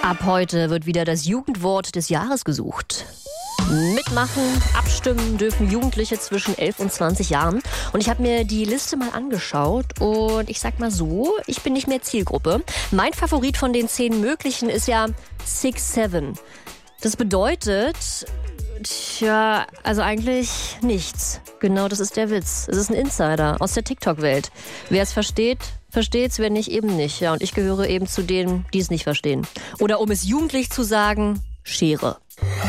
Ab heute wird wieder das Jugendwort des Jahres gesucht. Mitmachen, abstimmen dürfen Jugendliche zwischen 11 und 20 Jahren. Und ich habe mir die Liste mal angeschaut und ich sag mal so, ich bin nicht mehr Zielgruppe. Mein Favorit von den 10 möglichen ist ja 6'7". Das bedeutet, also eigentlich nichts. Genau, das ist der Witz. Es ist ein Insider aus der TikTok-Welt. Wer es versteht, versteht's, wer nicht, eben nicht. Ja, und ich gehöre eben zu denen, die es nicht verstehen. Oder um es jugendlich zu sagen, Schere.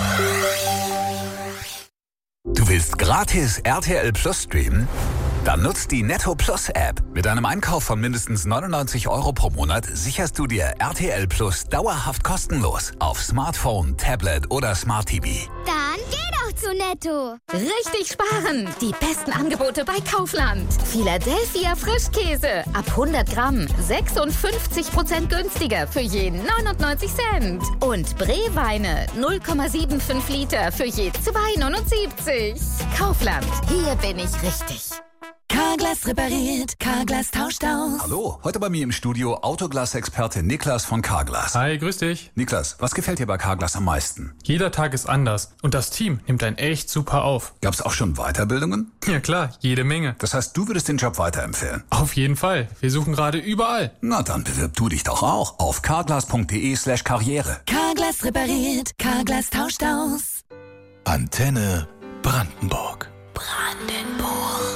Du willst gratis RTL Plus streamen? Dann nutzt die Netto Plus App. Mit einem Einkauf von mindestens 99 € pro Monat sicherst du dir RTL Plus dauerhaft kostenlos auf Smartphone, Tablet oder Smart TV. Dann geh doch zu Netto. Richtig sparen! Die besten Angebote bei Kaufland. Philadelphia Frischkäse ab 100 Gramm 56% günstiger für je 99 Cent. Und Breweine 0,75 Liter für je 2,79. Kaufland, hier bin ich richtig. Carglass repariert, Carglass tauscht aus. Hallo, heute bei mir im Studio Autoglas-Experte Niklas von Carglass. Hi, grüß dich. Niklas, was gefällt dir bei Carglass am meisten? Jeder Tag ist anders und das Team nimmt einen echt super auf. Gab's auch schon Weiterbildungen? Ja klar, jede Menge. Das heißt, du würdest den Job weiterempfehlen? Auf jeden Fall. Wir suchen gerade überall. Na, dann bewirb du dich doch auch auf carglass.de/karriere. Carglass repariert, Carglass tauscht aus. Antenne Brandenburg.